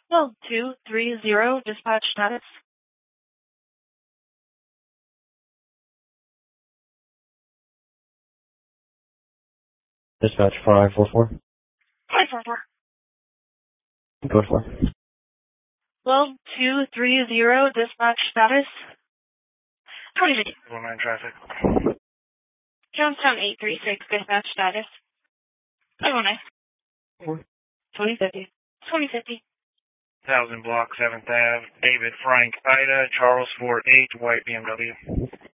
Well, 230, dispatch status. Dispatch 544. 544. Code 4. Well, 230, dispatch status. 2050. 19 traffic. Johnstown 836, dispatch status. 519. 2050. 2050. 1000 block 7th Ave. David Frank Ida, Charles Fort 8, white BMW.